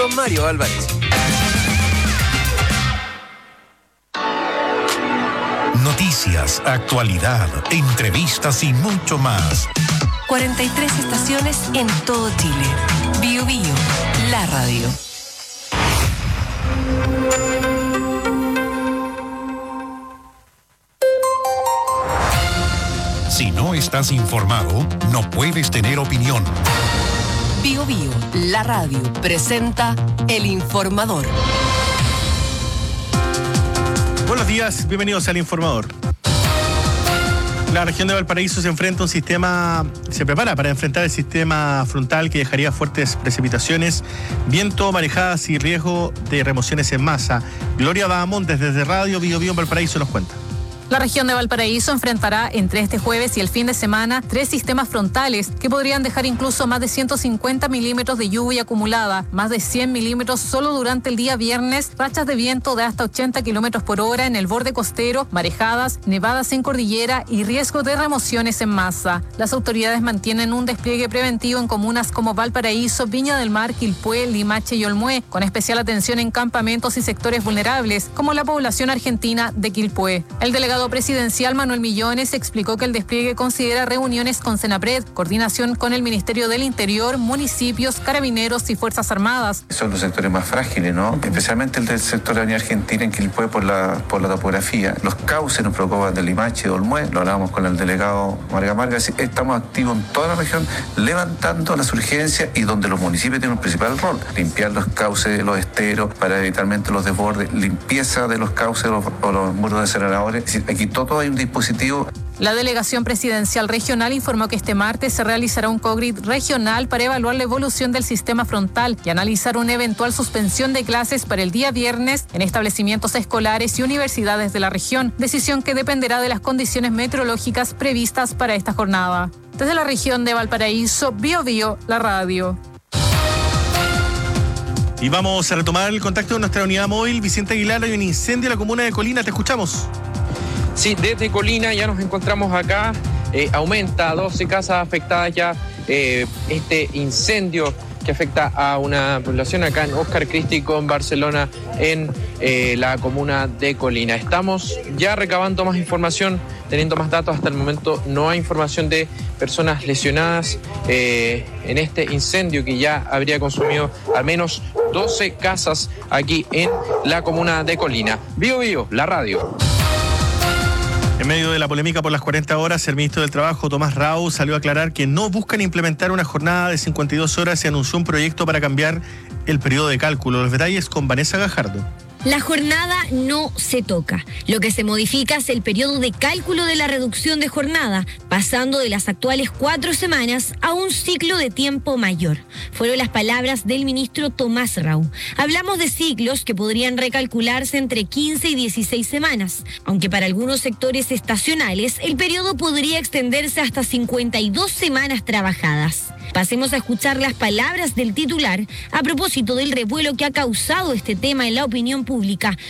con Mario Álvarez. Noticias, actualidad, entrevistas y mucho más. 43 estaciones en todo Chile. Bio Bio, la radio. Si no estás informado, no puedes tener opinión. Bio Bio, la radio, presenta El Informador. Buenos días, bienvenidos al Informador. La región de Valparaíso se prepara para enfrentar el sistema frontal que dejaría fuertes precipitaciones, viento, marejadas y riesgo de remociones en masa. Gloria Bahamontes desde Radio Bio Bio en Valparaíso nos cuenta. La región de Valparaíso enfrentará entre este jueves y el fin de semana 3 sistemas frontales que podrían dejar incluso más de 150 milímetros de lluvia acumulada, más de 100 milímetros solo durante el día viernes, rachas de viento de hasta 80 kilómetros por hora en el borde costero, marejadas, nevadas en cordillera y riesgo de remociones en masa. Las autoridades mantienen un despliegue preventivo en comunas como Valparaíso, Viña del Mar, Quilpué, Limache y Olmué, con especial atención en campamentos y sectores vulnerables, como la población argentina de Quilpué. El delegado presidencial Manuel Millones explicó que el despliegue considera reuniones con Senapred, coordinación con el Ministerio del Interior, municipios, carabineros y Fuerzas Armadas. Son los sectores más frágiles, ¿no? Especialmente el del sector de la Avenida Argentina en Quilpué por la topografía. Los cauces nos preocupan de Limache, de Olmué, lo hablábamos con el delegado Marga. Estamos activos en toda la región levantando las urgencias y donde los municipios tienen un principal rol. Limpiar los cauces, los esteros para evitar los desbordes, limpieza de los cauces o los muros desarenadores. Aquí todo hay un dispositivo. La delegación presidencial regional informó que este martes se realizará un COGRID regional para evaluar la evolución del sistema frontal y analizar una eventual suspensión de clases para el día viernes en establecimientos escolares y universidades de la región, decisión que dependerá de las condiciones meteorológicas previstas para esta jornada. Desde la región de Valparaíso, Bio Bio, la radio. Y vamos a retomar el contacto con nuestra unidad móvil. Vicente Aguilar, hay un incendio en la comuna de Colina, te escuchamos. Sí, desde Colina ya nos encontramos acá, aumenta 12 casas afectadas ya, este incendio que afecta a una población acá en Óscar Cristi con Barcelona en la comuna de Colina. Estamos ya recabando más información, teniendo más datos. Hasta el momento no hay información de personas lesionadas en este incendio que ya habría consumido al menos 12 casas aquí en la comuna de Colina. Bio Bio, la radio. En medio de la polémica por las 40 horas, el ministro del Trabajo, Tomás Rau, salió a aclarar que no buscan implementar una jornada de 52 horas y anunció un proyecto para cambiar el periodo de cálculo. Los detalles con Vanessa Gajardo. La jornada no se toca. Lo que se modifica es el periodo de cálculo de la reducción de jornada, pasando de las actuales 4 semanas a un ciclo de tiempo mayor. Fueron las palabras del ministro Tomás Rau. Hablamos de ciclos que podrían recalcularse entre 15 y 16 semanas, aunque para algunos sectores estacionales el periodo podría extenderse hasta 52 semanas trabajadas. Pasemos a escuchar las palabras del titular a propósito del revuelo que ha causado este tema en la opinión pública